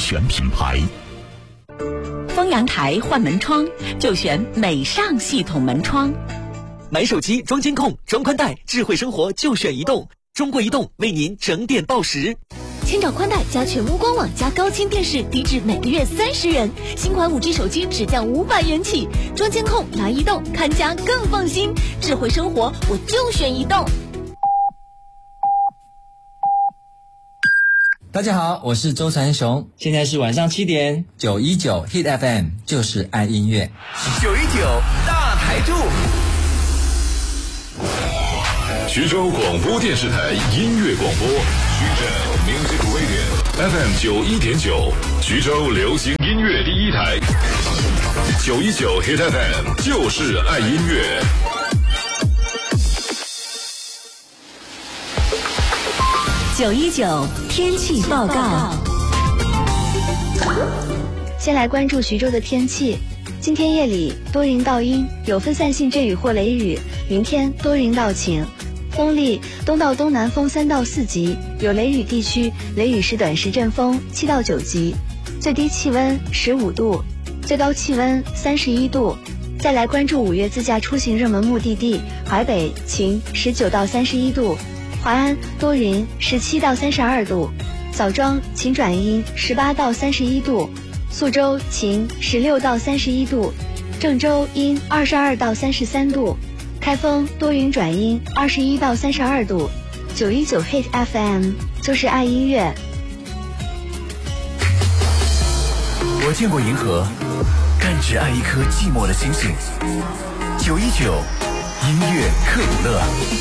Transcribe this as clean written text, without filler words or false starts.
选品牌。 丰阳台换门窗就选美尚系统门窗。 买手机装监控、装宽带，智慧生活就选移动。中国移动为您整点报时。 千兆宽带加全屋官网加高清电视，低至每个月30元。新款5G 手机只降500元起。装监控拿移动，看家更放心。智慧生活我就选移动。 大家好，我是周传雄，现在是晚上7点，919 Hit FM 就是爱音乐。 919大台柱。 徐州广播电视台音乐广播，徐州 Music Radio FM 91.9，徐州流行音乐第一台。919 Hit FM 就是爱音乐。 919天气报告。 先来关注徐州的天气。今天夜里多云到阴，有分散性阵雨或雷雨，明天多云到晴。风力东到东南风3到4级，有雷雨地区雷雨时短时阵风7到9级，最低气温15度，最高气温31度。再来关注5月自驾出行热门目的地，淮北晴19到31度，淮安多云17到32度，枣庄晴转阴18到31度，宿州晴16到31度，郑州阴22到33度，开封多云转阴21到32度。919 Hit FM 就是爱音乐。 我见过银河，但只爱一颗寂寞的星星。919音乐克鲁勒。